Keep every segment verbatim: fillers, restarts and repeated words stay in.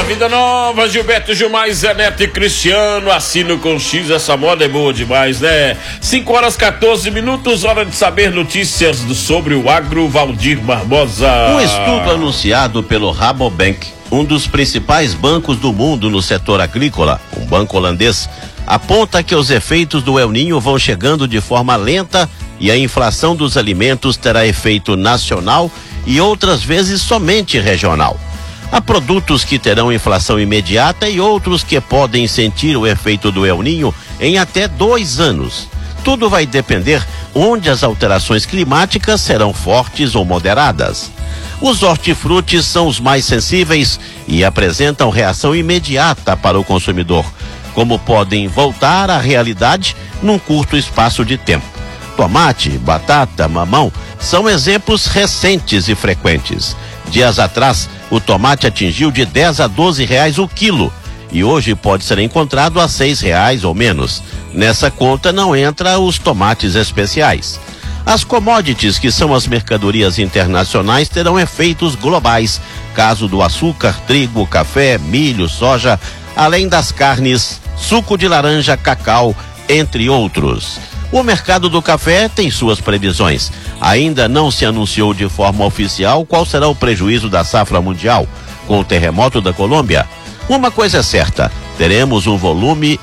Vida Nova, Gilberto Gilmar, Zé Neto e Cristiano, assino com X, essa moda é boa demais, né? cinco horas quatorze minutos, hora de saber notícias do, sobre o agro, Valdir Barbosa. Um estudo anunciado pelo Rabobank, um dos principais bancos do mundo no setor agrícola, um banco holandês, aponta que os efeitos do El Niño vão chegando de forma lenta e a inflação dos alimentos terá efeito nacional e outras vezes somente regional. Há produtos que terão inflação imediata e outros que podem sentir o efeito do El Niño em até dois anos. Tudo vai depender onde as alterações climáticas serão fortes ou moderadas. Os hortifrutis são os mais sensíveis e apresentam reação imediata para o consumidor, como podem voltar à realidade num curto espaço de tempo. Tomate, batata, mamão são exemplos recentes e frequentes. Dias atrás, o tomate atingiu de dez a doze reais o quilo e hoje pode ser encontrado a seis reais ou menos. Nessa conta não entra os tomates especiais. As commodities, que são as mercadorias internacionais, terão efeitos globais, caso do açúcar, trigo, café, milho, soja, além das carnes, suco de laranja, cacau, entre outros. O mercado do café tem suas previsões. Ainda não se anunciou de forma oficial qual será o prejuízo da safra mundial com o terremoto da Colômbia. Uma coisa é certa, teremos um volume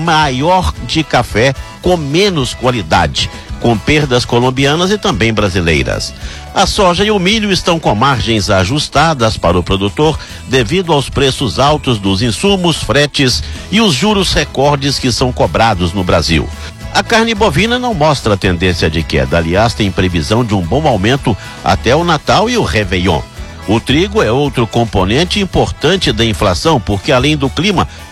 maior de café com menos qualidade, com perdas colombianas e também brasileiras. A soja e o milho estão com margens ajustadas para o produtor devido aos preços altos dos insumos, fretes e os juros recordes que são cobrados no Brasil. A carne bovina não mostra tendência de queda, aliás, tem previsão de um bom aumento até o Natal e o Réveillon. O trigo é outro componente importante da inflação, porque além do clima,